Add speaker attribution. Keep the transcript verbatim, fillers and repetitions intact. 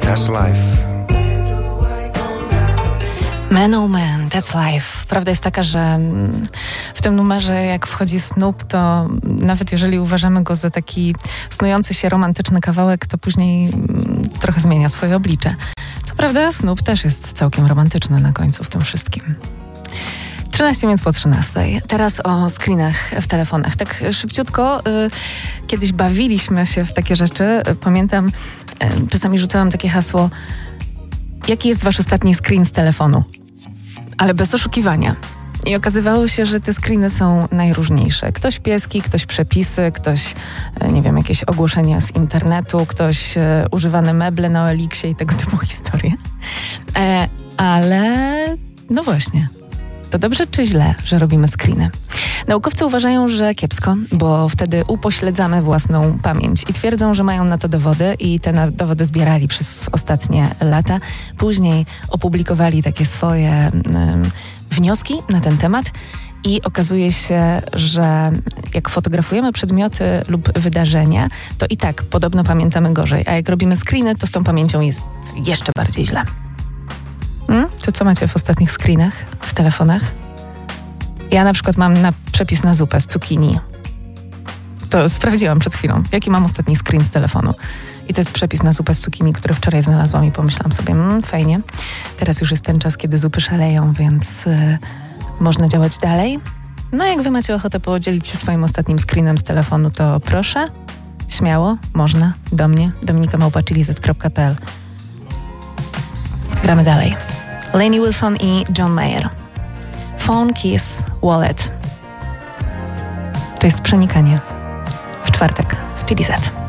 Speaker 1: That's life.
Speaker 2: Man oh man, that's life. Prawda jest taka, że w tym numerze jak wchodzi Snoop, to nawet jeżeli uważamy go za taki snujący się romantyczny kawałek, to później trochę zmienia swoje oblicze. Co prawda Snoop też jest całkiem romantyczny na końcu w tym wszystkim. trzynaście minut po trzynastej. Teraz o screenach w telefonach. Tak szybciutko, y, kiedyś bawiliśmy się w takie rzeczy. Pamiętam, y, czasami rzucałam takie hasło: jaki jest wasz ostatni screen z telefonu? Ale bez oszukiwania. I okazywało się, że te screeny są najróżniejsze. Ktoś pieski, ktoś przepisy, ktoś, nie wiem, jakieś ogłoszenia z internetu, ktoś e, używane meble na O L X-ie i tego typu historie. E, ale no właśnie, to dobrze czy źle, że robimy screeny? Naukowcy uważają, że kiepsko, bo wtedy upośledzamy własną pamięć i twierdzą, że mają na to dowody i te na- dowody zbierali przez ostatnie lata. Później opublikowali takie swoje um, wnioski na ten temat i okazuje się, że jak fotografujemy przedmioty lub wydarzenia, to i tak podobno pamiętamy gorzej, a jak robimy screeny, to z tą pamięcią jest jeszcze bardziej źle. Hmm? To co macie w ostatnich screenach w telefonach? Ja na przykład mam na przepis na zupę z cukinii. To sprawdziłam przed chwilą, jaki mam ostatni screen z telefonu. I to jest przepis na zupę z cukinii, który wczoraj znalazłam i pomyślałam sobie, mmm, fajnie. Teraz już jest ten czas, kiedy zupy szaleją, więc yy, można działać dalej. No jak wy macie ochotę podzielić się swoim ostatnim screenem z telefonu, to proszę, śmiało, można, do mnie, dominika małpa chilizet kropka p l. Gramy dalej. Lainey Wilson i John Mayer. Phone, Keys, Wallet. To jest przenikanie. W czwartek w Chilizet.